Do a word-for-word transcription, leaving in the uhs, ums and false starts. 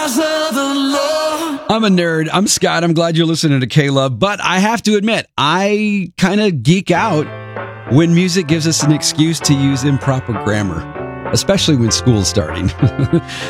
I'm a nerd. I'm Scott. I'm glad you're listening to K-Love. But I have to admit, I kind of geek out when music gives us an excuse to use improper grammar, especially when school's starting.